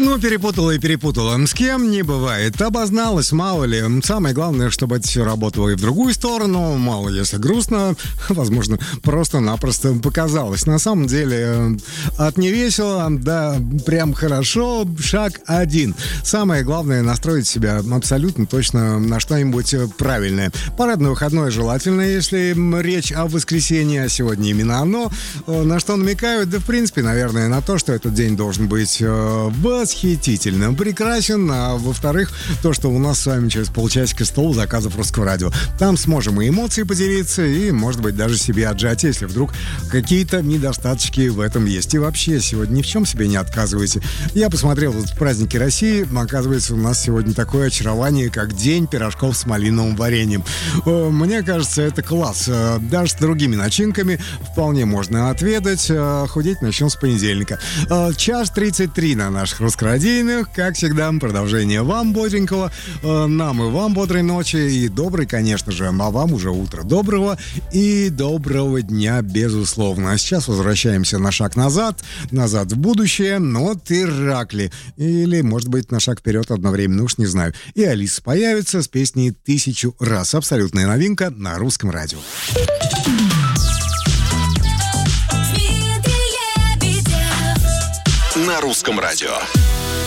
Ну, перепутала и перепутала. С кем не бывает. Обозналась, мало ли. Самое главное, чтобы это все работало и в другую сторону. Мало если грустно, возможно, просто-напросто показалось. На самом деле, от невесело, да, прям хорошо, шаг один. Самое главное — настроить себя абсолютно точно на что-нибудь правильное. Парадное выходное желательно, если речь о воскресенье, а сегодня именно оно. На что намекают? Да, в принципе, наверное, на то, что этот день должен быть восхитительно прекрасен, а во-вторых, то, что у нас с вами через полчасика стол заказов Русского радио. Там сможем и эмоции поделиться, и, может быть, даже себе отжать, если вдруг какие-то недостаточки в этом есть. И вообще, сегодня ни в чем себе не отказывайте. Я посмотрел вот праздники России, оказывается, у нас сегодня такое очарование, как День пирожков с малиновым вареньем. Мне кажется, это класс. Даже с другими начинками вполне можно отведать. Худеть начнем с понедельника. 1:33 на наших русскорадийных. Как всегда, продолжение вам бодренького, нам и вам бодрой ночи и доброй, конечно же, а вам уже утро доброго и доброго дня, безусловно. А сейчас возвращаемся на шаг назад в будущее, но от Иракли. Или, может быть, на шаг вперед одновременно, уж не знаю. И Алиса появится с песней «1000 раз». Абсолютная новинка на Русском радио. На Русском радио.